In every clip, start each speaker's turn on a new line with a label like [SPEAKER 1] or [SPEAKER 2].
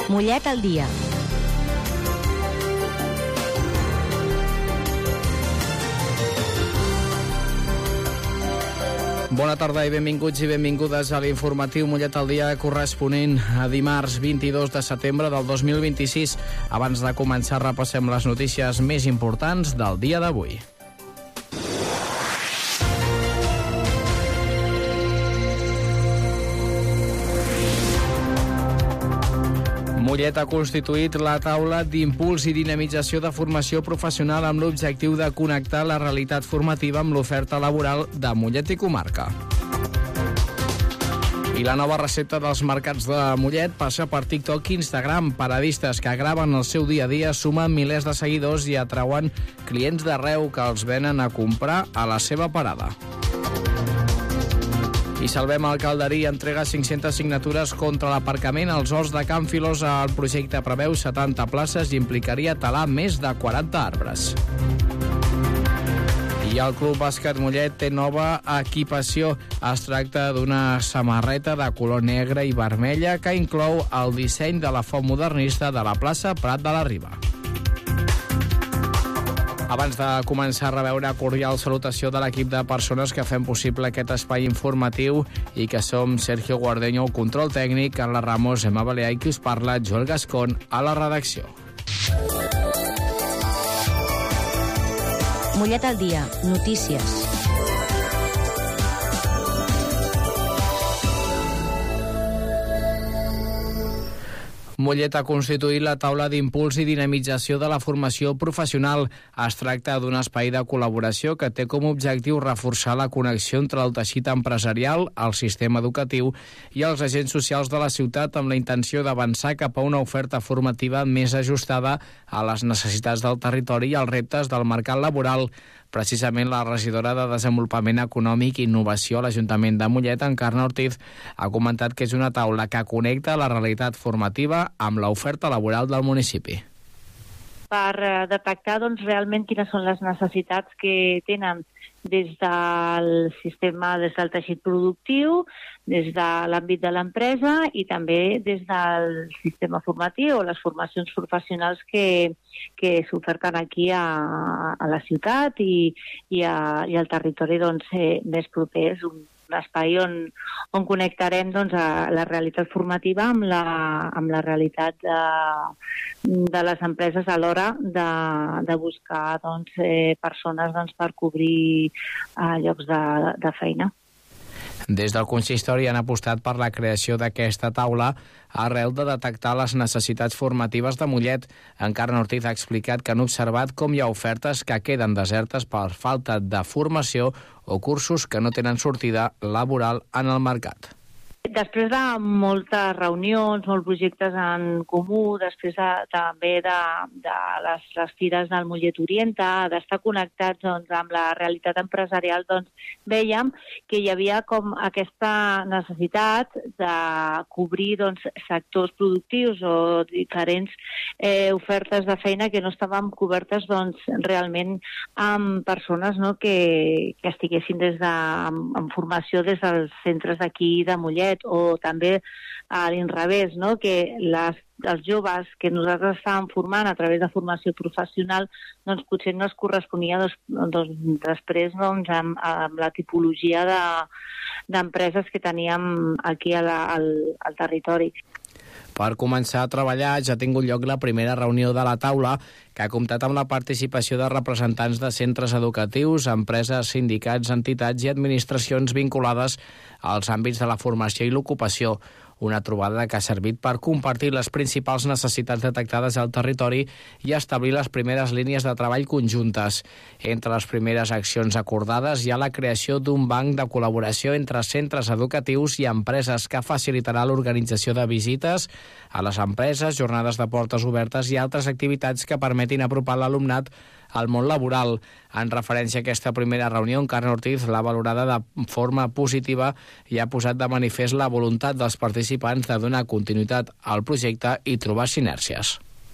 [SPEAKER 1] Mollet al dia.
[SPEAKER 2] Bona tarda i benvinguts i benvingudes a l'informatiu Mollet al dia corresponent a dimarts 22 de setembre del 2026. Abans de començar repassem les notícies més importants del dia d'avui. Mollet ha constituït la taula d'impuls i dinamització de formació professional amb l'objectiu de connectar la realitat formativa amb l'oferta laboral de Mollet i comarca. I la nova recepta dels mercats de Mollet passa per TikTok i Instagram. Paradistes que graven el seu dia a dia sumen milers de seguidors i atrauen clients d'arreu que els venen a comprar a la seva parada. I Salvem el Calderí entrega 500 signatures contra l'aparcament als horts de Can Filosa. El projecte preveu 70 places i implicaria talar més de 40 arbres. I el Club Bàsquet Mollet té nova equipació. Es tracta d'una samarreta de color negre i vermella que inclou el disseny de la font modernista de la plaça Prat de la Riba. Abans de començar a rebre una cordial salutació de l'equip de persones que fem possible aquest espai informatiu i que som Sergio Guardeño, control tècnic, Carla Ramos, Emma Balear i qui us parla, Joel Gascon, a la redacció.
[SPEAKER 1] Mollet al dia. Notícies.
[SPEAKER 2] Mollet ha constituït la taula d'impuls i dinamització de la formació professional. Es tracta d'un espai de col·laboració que té com a objectiu reforçar la connexió entre el teixit empresarial, el sistema educatiu i els agents socials de la ciutat amb la intenció d'avançar cap a una oferta formativa més ajustada a les necessitats del territori i als reptes del mercat laboral. Precisament la regidora de Desenvolupament Econòmic i Innovació a l'Ajuntament de Mollet, Encarna Ortiz, ha comentat que és una taula que connecta la realitat formativa amb l'oferta laboral del municipi.
[SPEAKER 3] Per detectar realment quines són les necessitats que tenen des del sistema, des del teixit productiu, des de l'àmbit de l'empresa i també des del sistema formatiu o les formacions professionals que s'oferten aquí a la ciutat i al territori més proper. És un espai on connectarem a la realitat formativa amb la realitat de les empreses a l'hora de buscar persones per cobrir llocs de feina.
[SPEAKER 2] Des del consistori han apostat per la creació d'aquesta taula arrel de detectar les necessitats formatives de Mollet. Encarna Ortiz ha explicat que han observat com hi ha ofertes que queden desertes per falta de formació o cursos que no tenen sortida laboral en el mercat.
[SPEAKER 3] Després de moltes reunions, molts projectes en comú, després també de les fires del Mollet Orienta, d'estar connectats amb la realitat empresarial, vèiem que hi havia com aquesta necessitat de cobrir sectors productius o diferents ofertes de feina que no estaven cobertes realment amb persones que estiguessin en formació des dels centres d'aquí de Mollet, o també a l'inrevés, que els joves que nosaltres estàvem formant a través de formació professional potser no es corresponia després amb la tipologia d'empreses que teníem aquí al territori.
[SPEAKER 2] Per començar a treballar ja ha tingut lloc la primera reunió de la taula, que ha comptat amb la participació de representants de centres educatius, empreses, sindicats, entitats i administracions vinculades als àmbits de la formació i l'ocupació. Una trobada que ha servit per compartir les principals necessitats detectades al territori i establir les primeres línies de treball conjuntes. Entre les primeres accions acordades hi ha la creació d'un banc de col·laboració entre centres educatius i empreses que facilitarà l'organització de visites a les empreses, jornades de portes obertes i altres activitats que permetin apropar l'alumnat al món laboral. En referència a aquesta primera reunió, Encarna Ortiz l'ha valorada de forma positiva i ha posat de manifest la voluntat dels participants de donar continuïtat al projecte i trobar sinèrgies.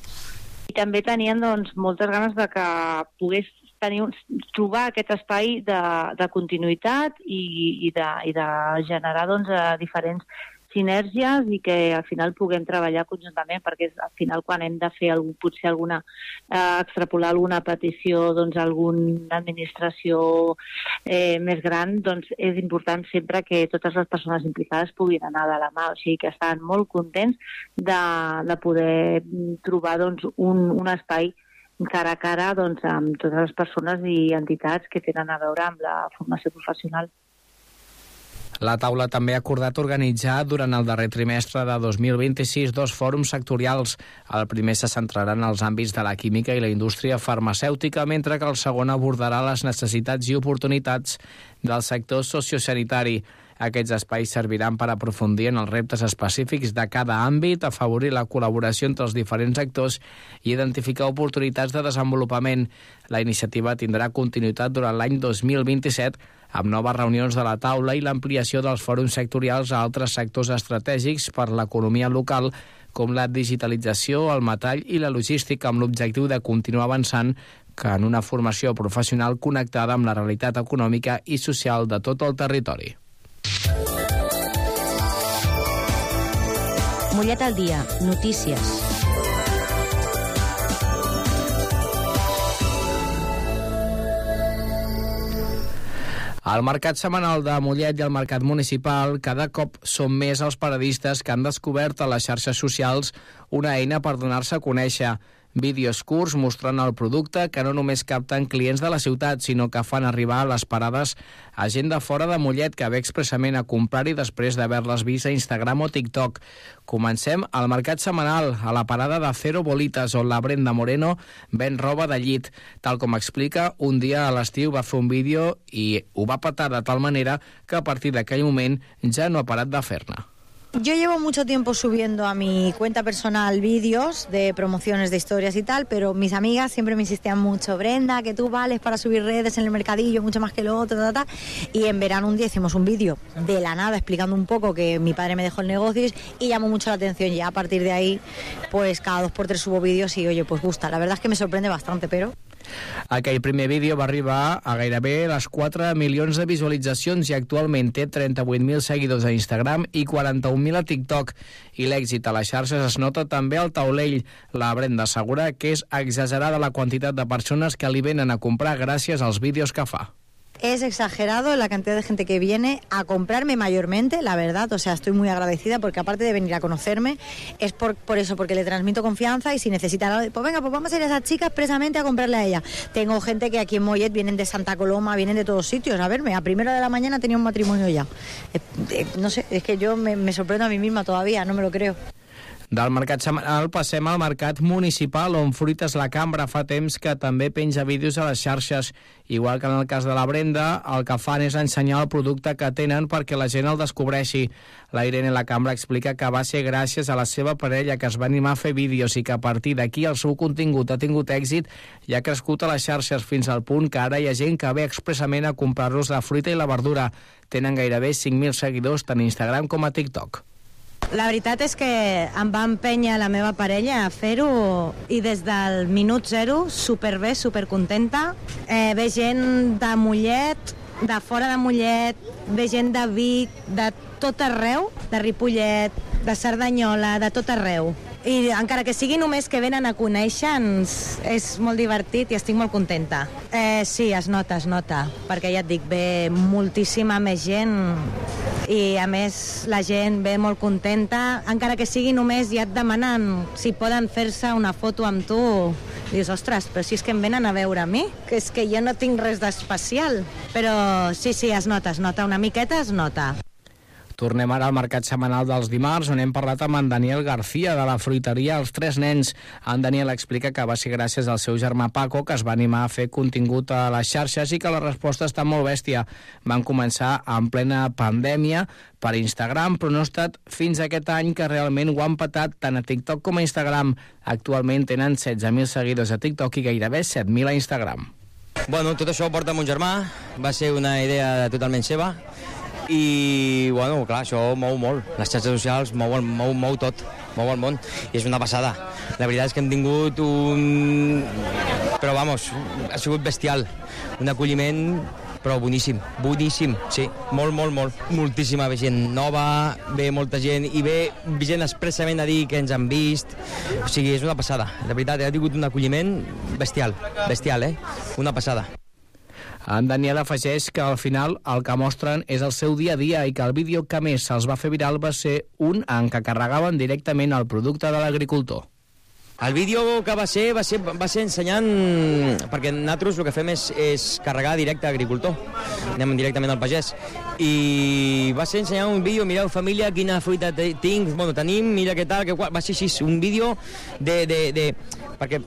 [SPEAKER 3] I també tenien moltes ganes de que pogués trobar aquest espai de continuïtat i de generar diferents sinergies i que al final puguem treballar conjuntament, perquè al final quan hem de fer potser extrapolar alguna petició a alguna administració més gran, doncs és important sempre que totes les persones implicades puguin anar de la mà, o sigui que estan molt contents de poder trobar un espai cara a cara amb totes les persones i entitats que tenen a veure amb la formació professional.
[SPEAKER 2] La taula també ha acordat organitzar durant el darrer trimestre de 2026 2 fòrums sectorials. El primer se centrarà en els àmbits de la química i la indústria farmacèutica, mentre que el segon abordarà les necessitats i oportunitats del sector sociosanitari. Aquests espais serviran per aprofundir en els reptes específics de cada àmbit, afavorir la col·laboració entre els diferents actors i identificar oportunitats de desenvolupament. La iniciativa tindrà continuïtat durant l'any 2027 amb noves reunions de la taula i l'ampliació dels fòrums sectorials a altres sectors estratègics per l'economia local, com la digitalització, el metall i la logística, amb l'objectiu de continuar avançant en una formació professional connectada amb la realitat econòmica i social de tot el territori.
[SPEAKER 1] Mollet al dia, notícies.
[SPEAKER 2] Al mercat setmanal de Mollet i al mercat municipal cada cop són més els paradistes que han descobert a les xarxes socials una eina per donar-se a conèixer. Vídeos curts mostrant el producte que no només capten clients de la ciutat, sinó que fan arribar a les parades a gent de fora de Mollet que ve expressament a comprar-hi després d'haver-les vist a Instagram o TikTok. Comencem al mercat setmanal, a la parada de Cero Bolitas, on la Brenda Moreno ven roba de llit. Tal com explica, un dia a l'estiu va fer un vídeo i ho va petar de tal manera que a partir d'aquell moment ja no ha parat de fer-ne.
[SPEAKER 4] Yo llevo mucho tiempo subiendo a mi cuenta personal vídeos de promociones de historias y tal, pero mis amigas siempre me insistían mucho, Brenda, que tú vales para subir redes en el mercadillo mucho más que lo otro, y en verano un día hicimos un vídeo de la nada explicando un poco que mi padre me dejó el negocio y llamó mucho la atención. Ya a partir de ahí, pues cada 2x3 subo vídeos y oye, pues gusta. La verdad es que me sorprende bastante, pero...
[SPEAKER 2] Aquell primer vídeo va arribar a gairebé les 4 milions de visualitzacions i actualment té 38.000 seguidors a Instagram i 41.000 a TikTok. I l'èxit a les xarxes es nota també al taulell. La Brenda assegura que és exagerada la quantitat de persones que li venen a comprar gràcies als vídeos que fa.
[SPEAKER 4] Es exagerado la cantidad de gente que viene a comprarme mayormente, la verdad, o sea, estoy muy agradecida porque aparte de venir a conocerme, es por eso, porque le transmito confianza y si necesitan algo, pues venga, pues vamos a ir a esa chica expresamente a comprarle a ella. Tengo gente que aquí en Mollet vienen de Santa Coloma, vienen de todos sitios a verme, a 1:00 de la mañana tenía un matrimonio ya. No sé, es que yo me sorprendo a mí misma todavía, no me lo creo.
[SPEAKER 2] Del mercat setmanal passem al mercat municipal, on Fruites la Cambra fa temps que també penja vídeos a les xarxes. Igual que en el cas de la Brenda, el que fan és ensenyar el producte que tenen perquè la gent el descobreixi. La Irene La Cambra explica que va ser gràcies a la seva parella que es va animar a fer vídeos i que a partir d'aquí el seu contingut ha tingut èxit i ha crescut a les xarxes fins al punt que ara hi ha gent que ve expressament a comprar-los la fruita i la verdura. Tenen gairebé 5.000 seguidors tant a Instagram com a TikTok.
[SPEAKER 5] La veritat és que em va empènyer la meva parella a fer-ho i des del minut zero superbé, supercontenta. Ve gent de Mollet, de fora de Mollet, ve gent de Vic, de tot arreu, de Ripollet, de Cerdanyola, de tot arreu. I encara que sigui només que venen a conèixer-nos, és molt divertit i estic molt contenta. Sí, es nota, perquè ja et dic, ve moltíssima més gent i a més la gent ve molt contenta, encara que sigui només ja et demanen si poden fer-se una foto amb tu. Dius, ostres, però si és que em venen a veure a mi, que és que jo no tinc res d'especial. Però sí, es nota, una miqueta es nota.
[SPEAKER 2] Tornem ara al mercat setmanal dels dimarts, on hem parlat amb en Daniel García, de la fruiteria Els Tres Nens. En Daniel explica que va ser gràcies al seu germà Paco que es va animar a fer contingut a les xarxes i que la resposta està molt bèstia. Van començar en plena pandèmia per Instagram, però no ha estat fins aquest any que realment ho han petat tant a TikTok com a Instagram. Actualment tenen 16.000 seguidors a TikTok i gairebé 7.000 a Instagram.
[SPEAKER 6] Bueno, tot això ho porta mon germà, va ser una idea totalment seva, i, bueno, clar, això mou molt. Les xarxes socials mou tot, mou el món, i és una passada. La veritat és que hem tingut un... Però, vamos, ha sigut bestial. Un acolliment però boníssim, sí, molt. Moltíssima gent nova, ve molta gent, i ve gent expressament a dir que ens han vist, o sigui, és una passada, de veritat, ha tingut un acolliment bestial, una passada.
[SPEAKER 2] En Daniel afegeix que al final el que mostren és el seu dia a dia i que el vídeo que més se'ls va fer viral va ser un en què carregaven directament el producte de l'agricultor.
[SPEAKER 6] El vídeo que va ser ensenyant, perquè nosaltres el que fem és carregar directe a agricultor, anem directament al pagès, i va ser ensenyant un vídeo, mireu família, quina fruita tenim, mira què tal, va ser així, un vídeo perquè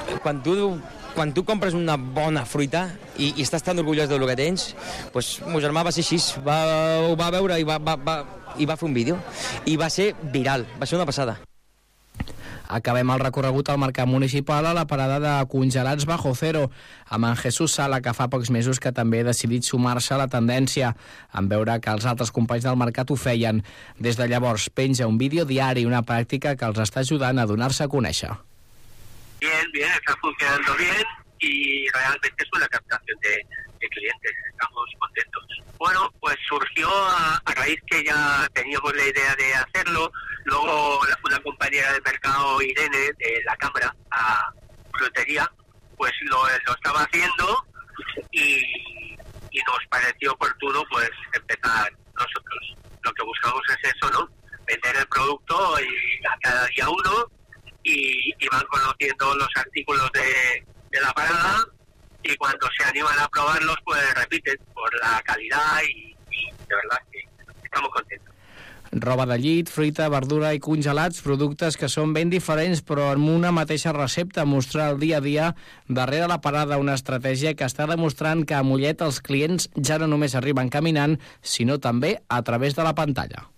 [SPEAKER 6] quan tu compres una bona fruita i estàs tan orgullós del que tens, doncs mon germà va ser així, ho va veure i va fer un vídeo, i va ser viral, va ser una passada.
[SPEAKER 2] Acabem el recorregut al mercat municipal a la parada de congelats Bajo Cero, amb en Jesús Sala, que fa pocs mesos que també ha decidit sumar-se a la tendència, en veure que els altres companys del mercat ho feien. Des de llavors penja un vídeo diari, una pràctica que els està ajudant a donar-se a conèixer.
[SPEAKER 7] Bien, está funcionando bien y realmente es una captación de clientes, estamos contentos. Bueno, pues surgió a raíz que ya teníamos la idea de hacerlo, luego una compañera del mercado, Irene, de la Cámara, a frutería, pues lo estaba haciendo y nos pareció oportuno pues empezar nosotros. Lo que buscamos es eso, ¿no? Vender el producto y a cada día uno, y van conociendo los artículos de la parada, y cuando se animan a probarlos pues repiten por la calidad y de verdad que estamos contentos.
[SPEAKER 2] Roba de llit, fruita, verdura i congelats, productes que són ben diferents però amb una mateixa recepta, mostrar el dia a dia darrere la parada, una estratègia que està demostrant que a Mollet els clients ja no només arriben caminant, sinó també a través de la pantalla.